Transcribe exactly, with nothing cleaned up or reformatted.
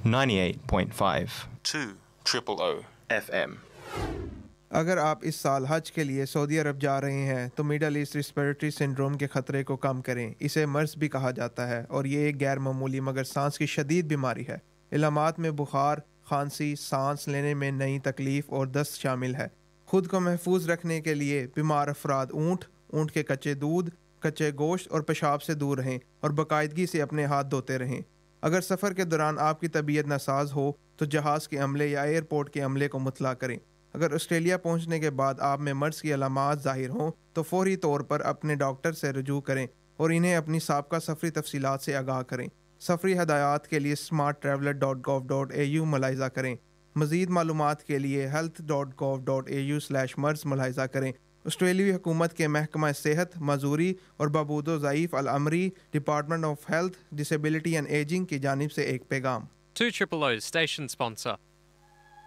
ninety-eight point five two triple O F M. اگر آپ اس سال حج کے لیے سعودی عرب جا رہے ہیں تو مڈل ایسٹ ریسپیریٹری سنڈروم کے خطرے کو کم کریں. اسے مرض بھی کہا جاتا ہے اور یہ ایک غیر معمولی مگر سانس کی شدید بیماری ہے. علامات میں بخار، کھانسی، سانس لینے میں نئی تکلیف اور دست شامل ہے. خود کو محفوظ رکھنے کے لیے بیمار افراد اونٹ، اونٹ کے کچے دودھ، کچے گوشت اور پیشاب سے دور رہیں اور باقاعدگی سے اپنے ہاتھ دھوتے رہیں. اگر سفر کے دوران آپ کی طبیعت ناساز ہو تو جہاز کے عملے یا ایئرپورٹ کے عملے کو مطلع کریں. اگر آسٹریلیا پہنچنے کے بعد آپ میں مرض کی علامات ظاہر ہوں تو فوری طور پر اپنے ڈاکٹر سے رجوع کریں اور انہیں اپنی سابقہ سفری تفصیلات سے آگاہ کریں. سفری ہدایات کے لیے smart traveller dot go dot a you ملاحظہ کریں. مزید معلومات کے لیے health dot go dot a you slash مرض ملاحظہ کریں. آسٹریلوی حکومت کے محکمہ صحت، معذوری اور بہبود و ضعیف الامری، department of health, disability and ageing کی جانب سے ایک پیغام. two triple O station sponsor.